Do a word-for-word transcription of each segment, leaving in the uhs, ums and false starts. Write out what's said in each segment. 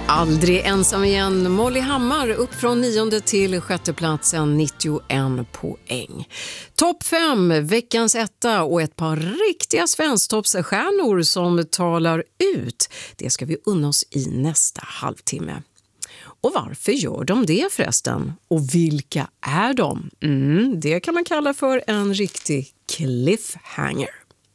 Aldrig ensam igen. Molly Hammar upp från nionde till sjätte platsen, nittioen poäng. Topp fem, veckans etta och ett par riktiga svensktoppsstjärnor som talar ut. Det ska vi unna oss i nästa halvtimme. Och varför gör de det förresten? Och vilka är de? Mm, det kan man kalla för en riktig cliffhanger.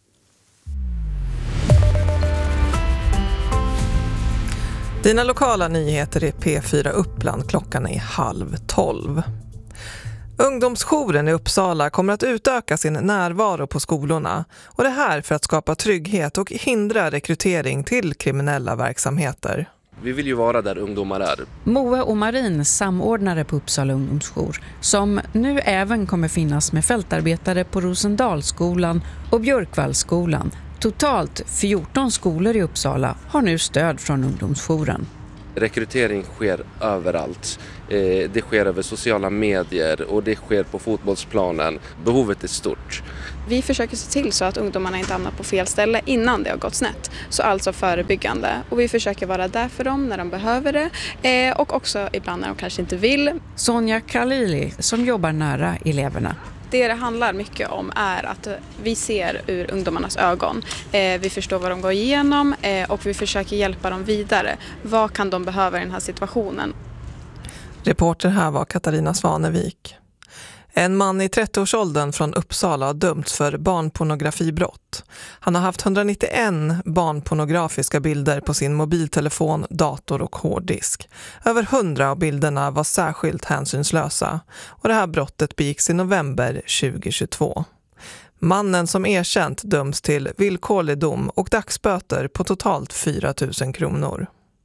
Dina lokala nyheter i P fyra Uppland, klockan är halv tolv. Ungdomsjouren i Uppsala kommer att utöka sin närvaro på skolorna. Och det här för att skapa trygghet och hindra rekrytering till kriminella verksamheter. Vi vill ju vara där ungdomar är. Moe och Marin, samordnare på Uppsala ungdomsjour, som nu även kommer finnas med fältarbetare på Rosendalsskolan och Björkvallsskolan. Totalt fjorton skolor i Uppsala har nu stöd från ungdomsjouren. Rekrytering sker överallt. Det sker över sociala medier och det sker på fotbollsplanen. Behovet är stort. Vi försöker se till så att ungdomarna inte hamnar på fel ställe innan det har gått snett. Så alltså förebyggande. Och vi försöker vara där för dem när de behöver det. Och också ibland när de kanske inte vill. Sonja Khalili som jobbar nära eleverna. Det det handlar mycket om är att vi ser ur ungdomarnas ögon. Eh, vi förstår vad de går igenom eh, och vi försöker hjälpa dem vidare. Vad kan de behöva i den här situationen? Reporter här var Katarina Svanevik. En man i trettioårsåldern från Uppsala har dömts för barnpornografibrott. Han har haft etthundranittioen barnpornografiska bilder på sin mobiltelefon, dator och hårddisk. Över hundra av bilderna var särskilt hänsynslösa och det här brottet begicks i november tjugohundratjugotvå. Mannen som erkänt döms till villkorlig dom och dagsböter på totalt fyra tusen kronor.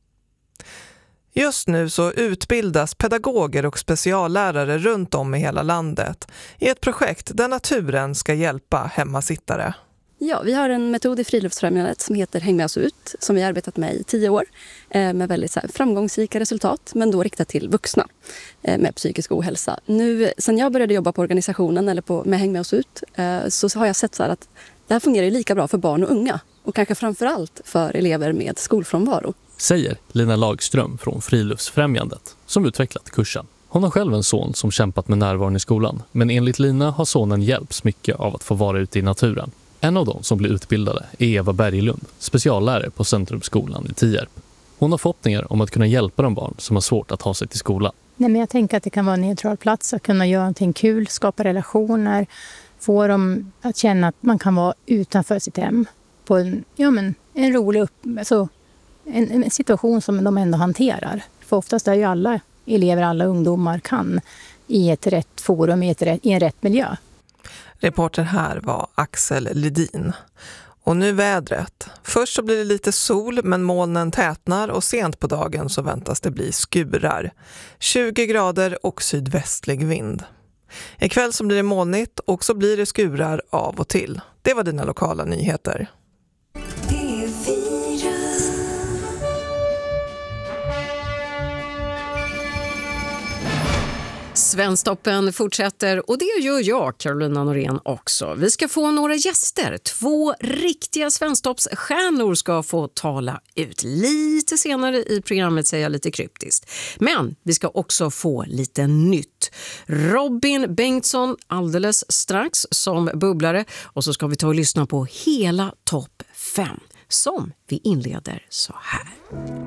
Just nu så utbildas pedagoger och speciallärare runt om i hela landet i ett projekt där naturen ska hjälpa hemmasittare. Ja, vi har en metod i Friluftsfrämjandet som heter Häng med oss ut, som vi har arbetat med i tio år med väldigt så här framgångsrika resultat, men då riktat till vuxna med psykisk ohälsa. Nu, sen jag började jobba på organisationen eller på, med Häng med oss ut, så har jag sett så här att det här fungerar lika bra för barn och unga och kanske framförallt för elever med skolfrånvaro. Säger Lina Lagström från Friluftsfrämjandet som utvecklat kursen. Hon har själv en son som kämpat med närvaron i skolan, men enligt Lina har sonen hjälpts mycket av att få vara ute i naturen. En av dem som blir utbildade är Eva Berglund, speciallärare på Centrumskolan i Tierp. Hon har förhoppningar om att kunna hjälpa de barn som har svårt att ta sig till skolan. Nej, men jag tänker att det kan vara en neutral plats att kunna göra någonting kul, skapa relationer, få dem att känna att man kan vara utanför sitt hem på en, ja, men en rolig upp, alltså en, en situation som de ändå hanterar. För oftast är ju alla elever, alla ungdomar kan i ett rätt forum, i, ett rätt, i en rätt miljö. Reporter här var Axel Lidin. Och nu vädret. Först så blir det lite sol men molnen tätnar och sent på dagen så väntas det bli skurar. tjugo grader och sydvästlig vind. Ikväll så blir det molnigt och så blir det skurar av och till. Det var dina lokala nyheter. Svensktoppen fortsätter och det gör jag, Carolina Norén, också. Vi ska få några gäster. Två riktiga svensktoppsstjärnor ska få tala ut lite senare i programmet, säger jag lite kryptiskt. Men vi ska också få lite nytt. Robin Bengtsson alldeles strax som bubblare och så ska vi ta och lyssna på hela topp fem som vi inleder så här.